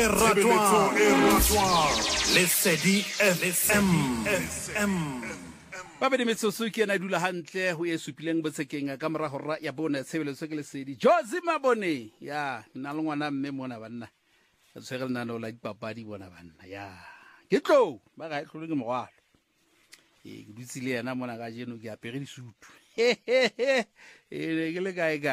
Lesedi FM. Ba be metsotso ke na dula hantle ho esupileng botsekeng ka mora hora ya bona tshebeletso ke Lesedi Jozi Mabone ya nna le ngwana mme mona banna tswega le nano la dipapadi bona banna ya ke tlo ba ga tlholo ke mogwalo ke dutsi le yena mona ga jeno ke apere disutu ne ke le kae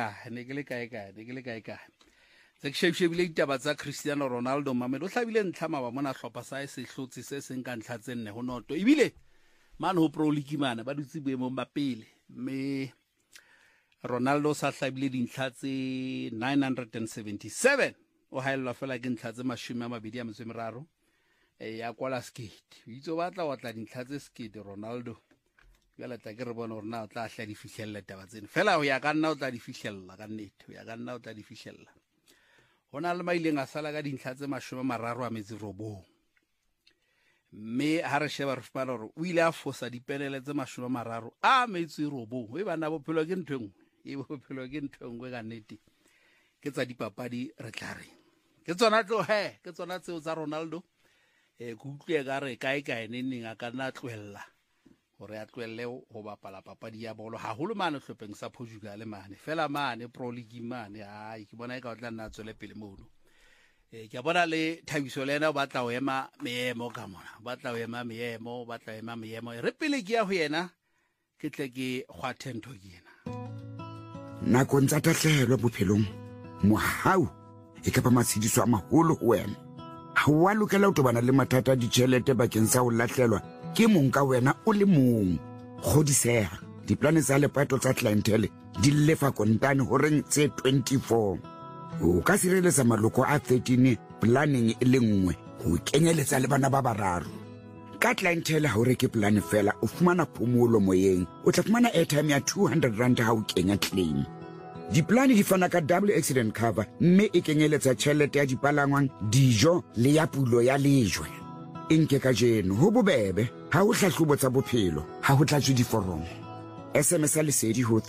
se ke shebile ditaba tsa Cristiano Ronaldo Mamelo o hlabile ntlha maba mona hlopha sa se hlotse se seng ka ntlha tse nne ho noto ebile man ho pro league mana ba dutse boemong ba pele me Ronaldo sa hlabile dintlha tse 977 o haella fela ke ntlha tse 23 ya kwala skate itso batla wa tla dintlha tse skate Ronaldo ya la tla ke re bona hore na o tla hla di fihlella taba tsena fela ho ya ka nna o tla di fihlella ka nnete ho ya ka nna o tla di fihlella hona le maileng a sala ka dintlha tse 39 mme ha re sheba re fana hore o ile a fosa dipenele tse 39 e bana bophelo ke nthweng ka nnete ke tsa dipapadi re tla re ke tsona tseo tsa Ronaldo go utlwe ka re kae neng a ka nna tlohella hore a tlohelle ho bapala papadi ya bolo haholo mane hlopeng sa Portugal mane fela mane pro league mane ke bona e ka o tla nna tswele pele mono ke bona le Thabiso le yena o batla ho ema meemo ka mona batla ho ema meemo re pele ke ya ho yena ke tle ke kgwathe ntho ke yena nakong tsa tahlehelo bophelong mohau e ka ba matshidiso a maholo ho wena ha wa lokela ho tobana le mathata a ditjhelete bakeng sa ho lahlelwa ke mong ka wena o le mong kgodiseha diplane tsa lepato tsa clientele di lefa kontane ho reng tse 24 o ka sireletsa maloko a 13 planning e le nngwe ho kenyeletsa le bana ba bararo ka clientele ha o reke plan fela o fumana phomolo moyeng o tla fumana airtime ya 200 rand ha o kenya claim diplane di fana ka double accident cover mme e kenyeletsa tjhelete ya dipalangwang dijo le ya pulo ya lejwe inke ka jeno ho bobebe ha o hlahlobo tsa bophelo ha ho tlatswe diforomo SMS Lesedi ho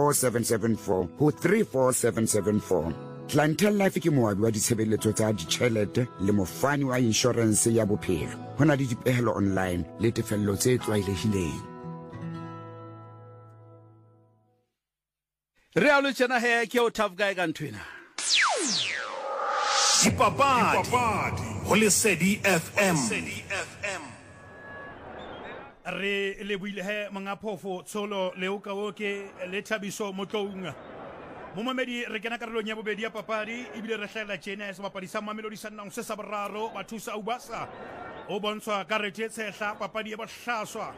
34774 Clientele Life ke moabi wa ditshebeletso tsa ditjhelete le mofani wa insurance ya bophelo hona le dipehelo online le tefello tse tlwaelehileng re a lo tsena he ke o tough guy ka nthwena Dipapadi ho Lesedi FM. Re le buile he mga phofo tsolo le o ka o ke le Thabiso Motlounga momamedi re kena karolong ya bobedi ya papadi ebile re hlela tjena se bapadi sa Mamelodi Sundowns se sa boraro ba thusa ubasa o bontshwa karete tshehla papadi e bohlaswa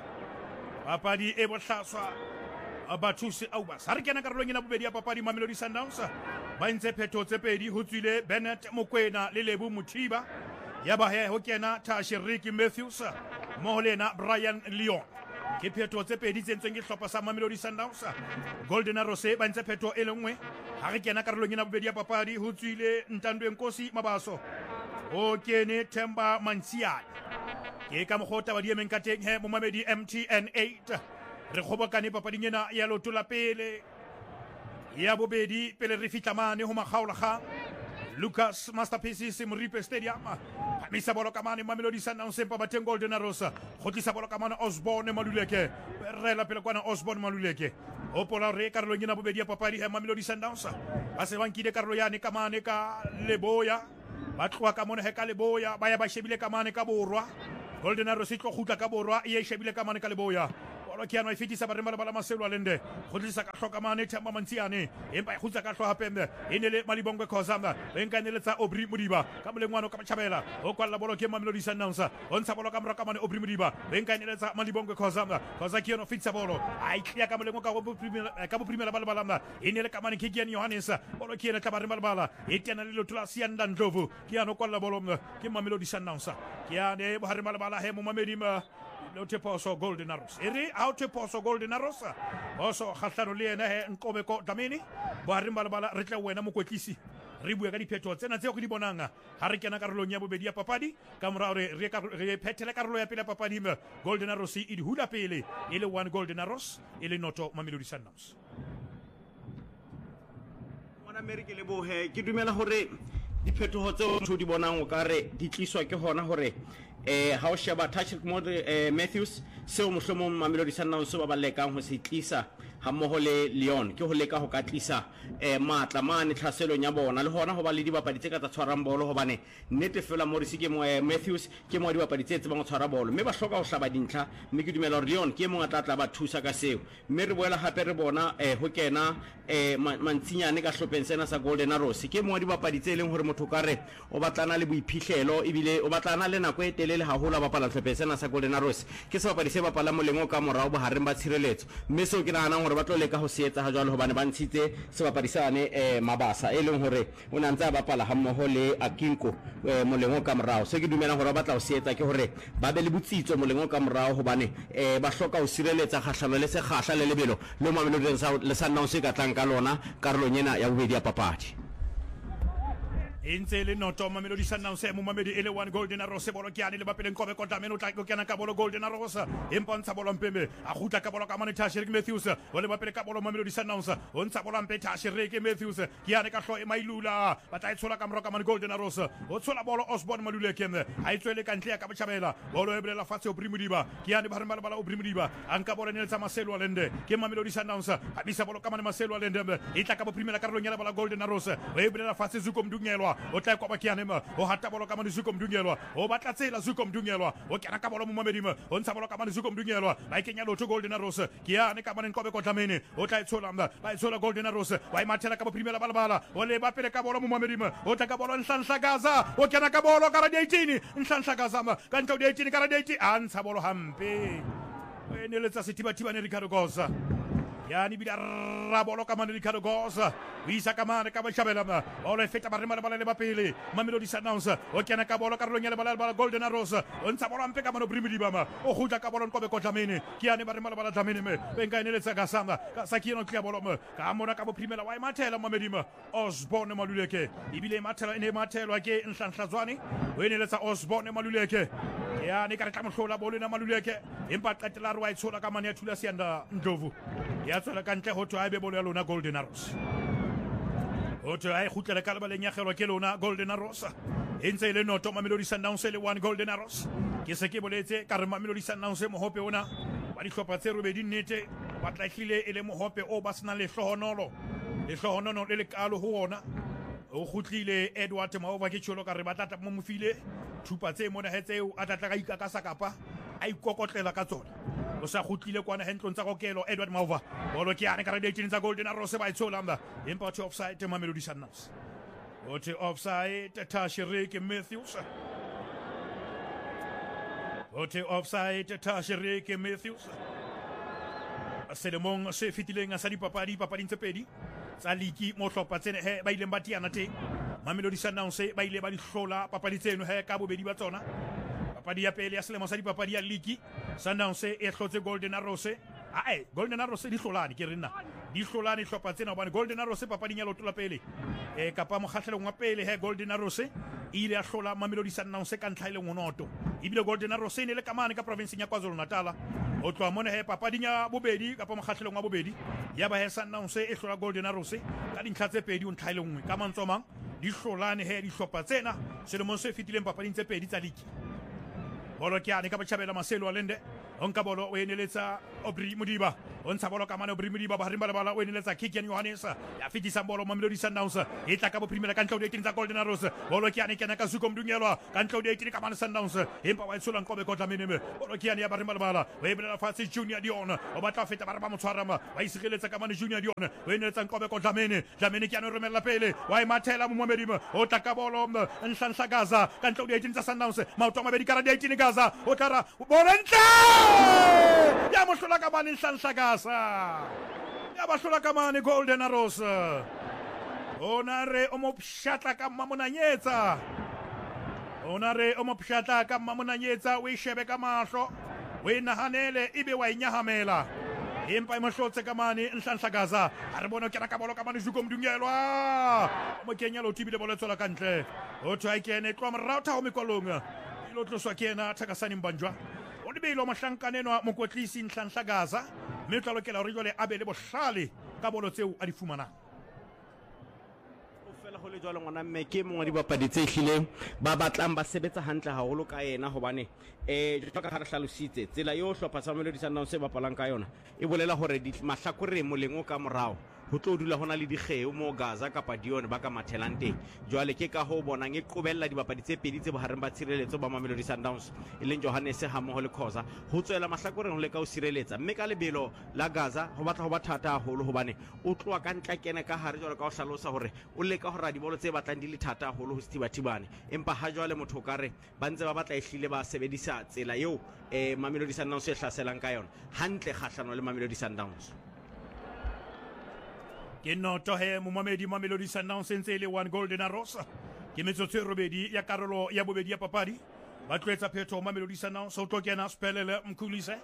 ba thusa ubasa re kena karolong ya bobedi ya papadi Mamelodi Sundowns ba ntse phetho tse pedi ho tswile Bennett Mokwena le Lebu Muthiba ya ba he ho kena Ricky Matthews mo lena Brian Leon ke phetho tse pedi tse ntseng ke hlopha sa Mamelodi Sundowns Golden Arrows ba ntse phetho e lengwe ha re kena karolong ya bobedi ya papadi ho tswile Ntando Nkosi Mabaso o kene Themba Mansiane ke ka mogota ba diemeng ka teng he mo Mamedi MTN 8 re khobokane papading ena ya lotola pele ya bobedi pele re fitla mane ho makgaola Lucas Masterpieces Moripe Stadium Misa bolo kamane Mamelodi Sundowns sempa bateng Golden Arrows khotlisa bolo kamane Osborne Maluleke rela pele kwana Osborne Maluleke opola re karolo ngina bobedi ya papadi ya Mamelodi Sundowns ba se bankile karolo yane kamane ka Leboya ba tloa ka mona he ka Leboya ba ya ba shebile kamane ka Borwa Golden Arrows tlo khutla ka Borwa e shebile kamane ka Leboya Kiano ifitisa ba remala bala maselo alende khotlisa ka hloka mane Themba Mansiane empa e khutsa ka hlo hapembe enele Malibongwe Khosamba enkanele tsa Obri Mudiba ka molengwana ka Chabela o kwalla bolo ke Mamelodi Sundowns on sa bolo ka mra ka mane Obri Mudiba enkanele tsa Malibongwe Khosamba khoza kiano fitsa bolo ai clear ka molengwa ka bo primera bala bala enele ka mane Kigian Johannes bolo kiena ka ba remala bala etena le lotula Sianda Ndlovu kiano kwalla bolo ke Mamelodi Sundowns kiane bo remala bala he mo Mamedi Lote poso Golden Arrows eri auto poso Golden Arrows oso khahlano le ena he Nkobeko Dlamini ba re bala re tla wena mokwetlisi re bua ka diphetho tsena tse go di bonanga ha re kena karolong ya bobedi ya papadi ka mora re phethele karolo ya pele ya papadi Golden Arrows e di hula pele e le 1 Golden Arrows e le noto Mamelodi Sundowns Mona America le bohe ke dumela hore diphetogo tseo motho di bonang o ka re di tliswa ke gona gore ha o sheba Patrick Matthews seo mohlomong Mamelodi Sundowns ba lekang ho se tlisa ha mmoho le Lyon ke ho leka ho ka tlisa matla mane tlhaselong ya bona le hona ho ba le dibapadi tse ka tsa tshwarang bolo hobane nnete fela Morris ke Matthews ke mo dibapadi tse tsebang ho tshwara bolo mme ba hloka ho hlaba dintlha mme ke dumela hore Lyon ke mo tla ba thusa ka seo mme re boela hape re bona ho kena mantsinyane ka hlopheng sena sa Golden Arrows ke mo dibapadi tse leng hore motho ka re o batlana le boiphihlelo ebile o batlana le nako e telele haholo ba pala hlopheng sena sa Golden Arrows ke sebapadi se bapala molengo ka morao ba hareng ba tshireletso mme seo ke nahana hore ba tlo leka ho se etsa ha jwale hobane ba ntshitse sebapadi sane Mabasa e leng hore o na ntse a bapala ha mmoho le Akinko molengo ka morao se ke dumela hore ba batla ho se etsa ke hore ba be le botsitso molengo ka morao hobane ba hloka ho sireletsa kgahlano le se khahla le lebelo le Mamelodi le Sundowns se ka tlang ka lona karolong ena ya bobedi ya papadi Inze le noto Mamelodi Sundowns mo Mamedi ele one Golden Arrows bolo ke ane le bapeleng kobe kota meno tla go kena ka bolo Golden Arrows empa ntsha bolo mpembe a gutla ka bolo ka mane Patrick Matthews o le bapele ka bolo Mamelodi Sundowns o ntsha bolo mpe Patrick Matthews ke ane ka hlo e mailula ba tla itshola ka mro ka mane Golden Arrows o tshola bolo Osborne Maluleke a itswele ka ntle ya ka bachabela bolo e blela fatshe o Primudiba ke ane ba re bala o Primudiba anka bolo ne tsa Marcelo Alende ke Mamelodi Sundowns a bisa bolo ka mane Marcelo Alende e tla ka bo primera karolo nyela bala Golden Arrows o e blela fatshe Zuko Mdungelwa o tla kwa bakianema o hata bolo ka mane Zuko Mdungelwa o batla tsela Zuko Mdungelwa o kena ka bolo mo Mamedima o ntsha bolo ka mane Zuko Mdungelwa ba ikenya lotho Golden Arrows ke ane ka mane kobe kotlamene o tla itshola ba itshola Golden Arrows wa imathela ka bo primera balabala o le ba pele ka bolo mo Mamedima o tla ka bolo Nhlanhlakaza o kena ka bolo ka ra 18 Nhlanhlakaza ka ntlo 18 ka ra 18 a ntsha bolo hampe o eneletsa setiba ne Ricardo Gosa yani bila rabolo ka mane Ricardo Gosa isa ka mane ka bachabela o le feta barema le bala le bapele Mamelodi Sundowns o kena ka bolo karolo nyele bala Golden Arrows o ntsa bolo ampe ka mane Primudiba o gutla ka bolo kobe kotlamene ke ane barema le bala tlamene me benga eneletsa ka sanga ka sakino tla bolo ka mona ka bo primela wa imathela Mamedima Osborne Maluleke ibile imathela ene mathelwa ke Nhlanhlazwane o eneletsa Osborne Maluleke yani ka tla mohlola bolo na Maluleke empa qetela re wa itshola ka mane ya thula sianda Ndlovu ya tswela ka ntle ho thwa e be bolo ya lona Golden Arrows o thwa e khutlela ka lebaleng ya kgelwa ke lona Golden Arrows e ntse le noto Mamelodi Sundowns le one Golden Arrows ke se ke boletse ka re Mamelodi Sundowns mohope ona ba di hlopha tse robedi nnete ba tlahlile e le mohope o ba sena le hlohonolo le kalo ho ona o khutlile Edward Maova ke tsholo ka re ba tla mo mofile thupa tse mona hetseo a tla ka ikaka sakapa a ikokotlela ka tsona o sa khutlile kwana hentlong tsa kokelo Edward Maova bolo ke ane ka re 18 tsa Golden Arrows ba itshola empa to offside Mamelodi Sundowns o te offside Patrick Matthews o te offside Patrick Matthews selemong se fitileng a sa dipapadi tse pedi tsa liki mo hlopha tsene he ba ileng ba tiana teng Mamelodi Sundowns ba ile ba di hlola papadi tseno he ka bobedi ba tsona papadi ya pele ya selemo sa dipapadi ya liki Sundowns e hlotse Golden Arrows Golden Arrows di hlolane ke rena di hlolane hlopha tsena hobane Golden Arrows papading ya loto la pele kapa mokgahlelong wa pele he Golden Arrows ile ya hlola Mamelodi Sundowns ka ntlha ile ngonoto ibile Golden Arrows ne le kamane ka province ya KwaZulu-Natal o tloa mona he papading ya bobedi kapa mokgahlelong wa bobedi ya ba he Sundowns e hlola Golden Arrows ka dintlha tse pedi o ntlha ile nngwe ka mantsomang di hlolane he di hlopha tsena selemong se fitileng papading tse pedi tsa liki bolo ke ane ka bachabela Marcelo Alende onka bolo o eneletsa Obri Mudiba on sa bolo ka mane Obri Mudiba ba harimba bala o eneletsa Kikian Johannes ya fitisa bolo Mamelodi Sundowns e tla ka bo primera ka ntlo de 18 tsa Golden Arrows bolo ke ane kena ka Zuko Mdungelwa ka ntlo de 18 ka mane Sundowns empa wa itsola nkobe kotla meneme bolo ke ane ya ba harimba bala o ebela fatse Junior Dion o batla feta ba ba motshwarama wa isireletsa ka mane Junior Dion o eneletsa nkobe kotla mene Dlamini ke ane romela pele wa imathela mo Mamedima o tla ka bolo Nhlanhlakaza ka ntlo de 18 tsa Sundowns maoto mabedi ka ra 18 Gaza o tara bolentla ya mohlola ka mane Nhlanhlakaza ya ba hlola ka mane Golden Arrows onare o mo pshatla ka mamonanyetsa onare o mo pshatla ka mamonanyetsa o ishebe ka mahlo o inahanele ibe wa inyahamela empa e mohlotse ka mane Nhlanhlakaza a re bona ke ra ka bolo ka mane Zuko Mdungelwa mo kenya lo tibile bolo tsola ka ntle o thwa ikene tlo morao tha o mekolong ilo tloswa ke ena Thakasani Mbanjwa o di beilo mahlankanenwa mokotlisi Nhlanhlakaza mme tla lokela hore jwale a be le bohlale ka bolo tseo a di fumanang fela go le jwalo ngwana mme ke mongwe dibapadi tse ehlileng ba batlang ba sebetsa hantle haholo ka yena hobane jwalo ka ha re hlalositse tsela yo hlopha sa Mamelodi Sundowns se bapalang ka yona e bolela hore mahlakore moleng o ka morao ho tlo dula hona le dikgeo mo Gaza kapa Dion ba ka mathelang teng jwale ke ka ho bonang e qobella dibapadi tse pedi tse bohareng ba tshireletso ba Mamelodi Sundowns e leng Johannes ha mmoho le Khoza ho tswela mahlakoreng ho le ka ho sireletsa mme ka lebelo la Gaza ho batla ho ba thata haholo hobane o tloa ka ntla kena ka hare jwalo ka ho hlalosa hore o leka ho ra dibolo tse batlang di le thata haholo ho stibatibane empa ha jwale motho ka re ba ntse ba batla ehlile ba sebedisa tsela eo Mamelodi Sundowns e hlaselang ka yona hantle kgahlano le Mamelodi Sundowns. Ke noto he momamedi Mamelodi Sundowns ntse le 1 golden arrows ke metsotso e robedi ya karolo ya bobedi ya papadi ba tloetsa phetho Mamelodi Sundowns o tlo kena Spelele Mkhulise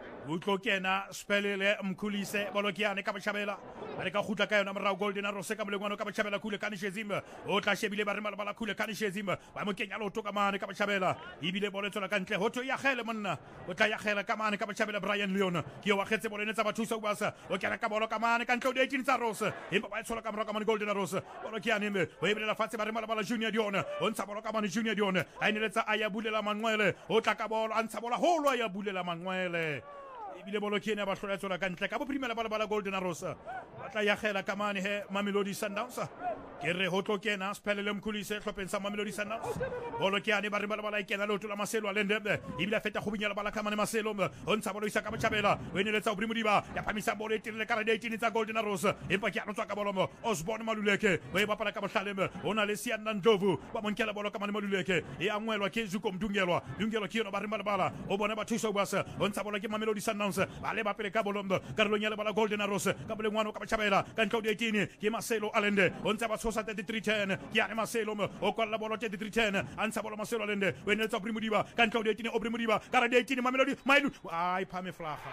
bolokiane ka bachabela ba ka khutla ka yona morao golden arrows ka molengwana ka bachabela khule ka nishezimba o tla shebile ba re malabala khule ka nishezimba ba mo kenya loto ka mane ka bachabela ibile boletsola ka ntle hoto ya khele monna o tla ya khela ka mane ka bachabela Brian Leon ke wa khetse bolenetsa ba thusa o basa o kena ka bolo ka mane ka ntle o 18 tsa Rose empa ba tshola ka morao ka mane golden arrows bolokiane me o ibile la fatse ba re malabala Junior Dion o ntsha bolo ka mane Junior Dion a ineletsa a ya bulela Manqwele o tla ka bolo a ntsha bola holo ya bulela Manqwele ibile bolokiene ba hlola tsona ka ntle ka bophrimela bala golden arrows ba tla ya khela ka mane he Mamelodi Sundowns ke re ho tlo kena Spelele Mkhulise hlopeng sa Mamelodi Sundowns bolokiane ba re bala ikena loto la Maselo a lendebe ibile feta go binyela bala ka mane Maselo o ntsha bolo isa ka bachabela o eneletsa o Brimudiba ya phamisa bolo e tirele ka ra 18 tsa golden arrows empa ke a tswa ka bolo Osborne Maluleke o e bapala ka bohlaleme ona le Siana Ndlovu ba monkela bolo ka mane Maluleke e angwelwa ke Zuko Mdungelwa ke yona ba re bala o bona ba thusa o basa o ntsha bolo ke Mamelodi Sundowns ba le bapele ka bolombo karolong ya lebala golden arrows ka bolengwana ka bachabela ka ntlha 18 ke Maselo Alende o ntse ba tshosa 3310 ke ya Maselo o kwalla bolo 3310 antsha bolo Maselo Alende o enetsa Brimudiba ka ntlha 18 o Brimudiba ka ra 18 Mamelodi Mailu ai phame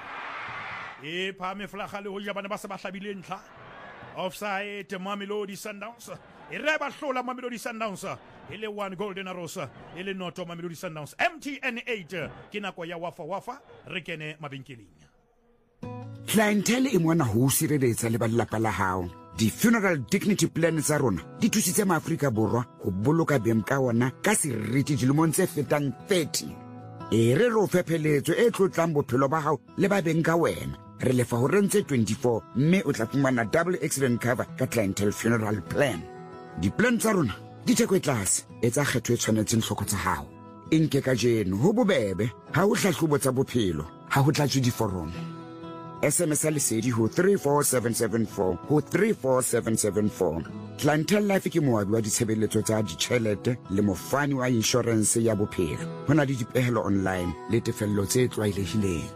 flaga le ho ja bana ba se ba hlabile ntlha offside Mamelodi Sundowns e re ba hlola Mamelodi Sundowns e le 1 golden arrows e le noto Mamelodi Sundowns MTN 8 ke nako ya wafa re kene mabenkeleng. Clientele e mona ho sireletsa le ba lelapa la hao. Di-funeral dignity plan tsa rona di thusitse maAfrika Borwa ho boloka beng ka ona ka seriti dilemong tse fetang 30 e re ro fepheletso e tlotlang bophelo ba hao le ba beng ka wena re lefa ho rentse 24 mme o tla fumana double accident cover ka clientele funeral plan. Di-plan tsa rona di theko e tlase e tsa kgetho e tshwanetseng hloko tsa hao e nke ka jeno ho bobebe ha o hlahlobo tsa bophelo ha ho tlatswe diforomo SMS lesedi ho 34774 ho 34774. Clientele Life ke moabi wa ditshebeletso tsa ditjhelete le mofani wa insurance ya bophelo. Hona le dipehelo online le tefello tse tlwaelehileng.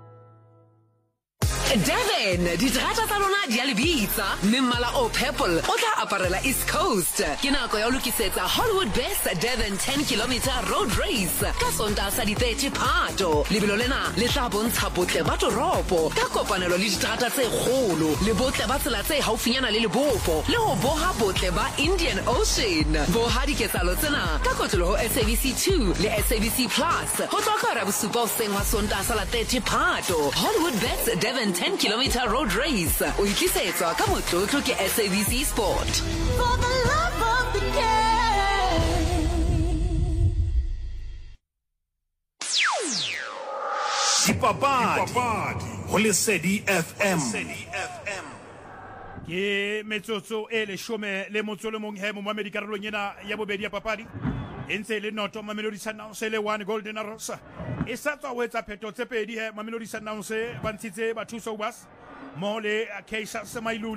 Devon, diterata tsa lona di a lebitsa mme mmala o purple o tla aparela East Coast ke nako ya ho lokisetsa Hollywood Best Devon 10 km road race ka Sontaha sa di 30 Phato. Lebelo lena le tla bontsha botle ba toropo ka kopanelo le diterata tse kgolo le botle ba tsela tse haufinyana le Lebopo le ho boha botle ba Indian Ocean. Boha diketsahalo tsena ka kotlolo ho SABC 2 le SABC Plus ho tloka hora bosupa hoseng wa Sontaha sa la 30 Phato. Hollywood Best Devon 10 km road race o itlisetswa ka motlotlo ke SABC Sport. For the love of the game. Dipapadi ho Lesedi FM. Ke metsotso e le shome le motso le mong he Momamedi karolong ena ya bobedi ya papadi entse le noto Mamelodi Sundowns le 1 golden arrows e sa tswa ho etsa phetho tse pedi he Mamelodi Sundowns ba ntshitse ba thusa o bas mo le Keisa Semailula